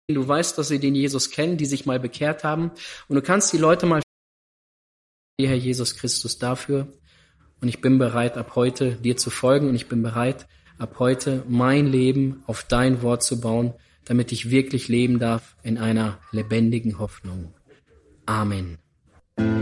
Du weißt, dass sie den Jesus kennen, die sich mal bekehrt haben. Und du kannst die Leute mal fragen, Herr Jesus Christus, dafür. Und ich bin bereit, ab heute dir zu folgen. Und ich bin bereit, ab heute mein Leben auf dein Wort zu bauen, damit ich wirklich leben darf in einer lebendigen Hoffnung. Amen.